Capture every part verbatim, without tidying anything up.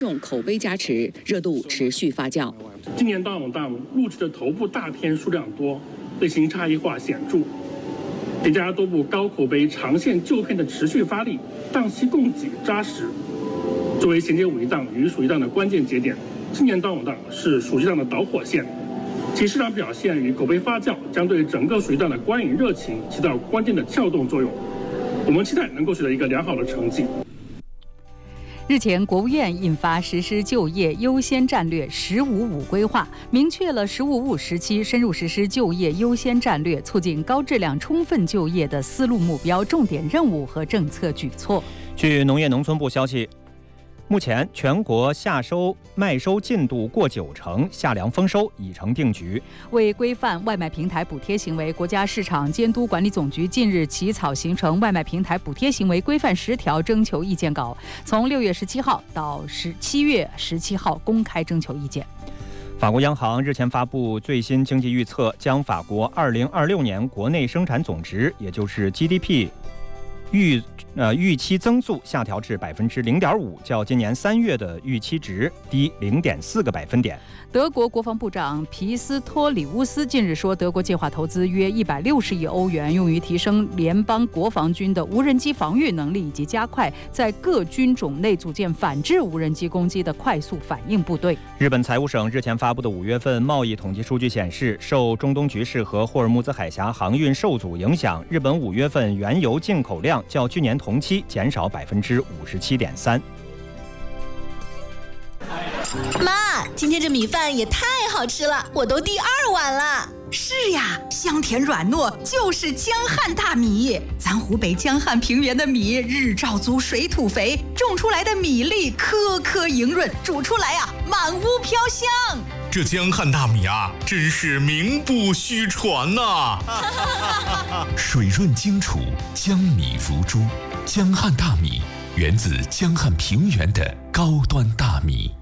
用口碑加持，热度持续发酵。 今年大勇档录制的头部大片数量多，类型差异化显著，叠加多部高口碑长线旧片的持续发力，档期供给扎实。作为衔接五一档与暑期档的关键节点，今年大勇档是暑期档的导火线，其市场表现与口碑发酵将对整个暑期档的观影热情起到关键的撬动作用。我们期待能够取得一个良好的成绩。 日前，国务院印发实施就业优先战略“十五五”规划，明确了“十五五”时期深入实施就业优先战略，促进高质量充分就业的思路目标、重点任务和政策举措。 据农业农村部消息，目前全国夏收麦收进度过九成，夏粮丰收已成定局。 为规范外卖平台补贴行为，国家市场监督管理总局近日起草形成外卖平台补贴行为规范十条征求意见稿，从六月十七号到十七月十七号公开征求意见。 法国央行日前发布最新经济预测，将法国二零二六年国内生产总值，也就是 G D P 预呃预期增速下调至百分之零点五，较今年三月的预期值低零点四个百分点。 德国国防部长皮斯托里乌斯近日说，德国计划投资约一百六十亿欧元，用于提升联邦国防军的无人机防御能力，以及加快在各军种内组建反制无人机攻击的快速反应部队。 日本财务省日前发布的五月份贸易统计数据显示，受中东局势和霍尔木兹海峡航运受阻影响，日本五月份原油进口量较去年同期减少百分之五十七点三。 妈，今天这米饭也太好吃了，我都第二碗了。 是呀，香甜软糯，就是江汉大米。咱湖北江汉平原的米，日照足，水土肥，种出来的米粒颗颗莹润，煮出来啊，满屋飘香。 这江汉大米啊，真是名不虚传呐、 啊！水润精储，江米如珠。江汉大米源自江汉平原的高端大米。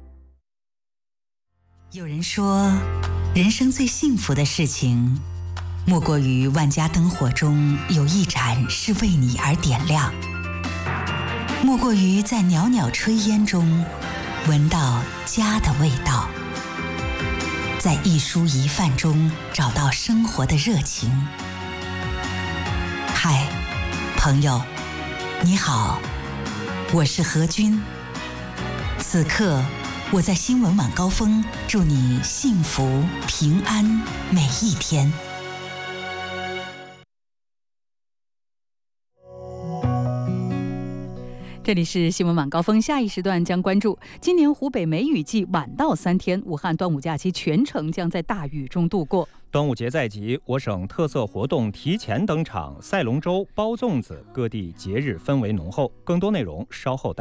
有人说，人生最幸福的事情，莫过于万家灯火中有一盏是为你而点亮，莫过于在袅袅炊烟中闻到家的味道，在一蔬一饭中找到生活的热情。嗨，朋友，你好，我是何君。此刻我在新闻晚高峰，祝你幸福平安每一天。 这里是新闻晚高峰，下一时段将关注今年湖北梅雨季晚到三天，武汉端午假期全程将在大雨中度过。 端午节在即，我省特色活动提前登场，赛龙舟、包粽子，各地节日氛围浓厚。更多内容稍后带。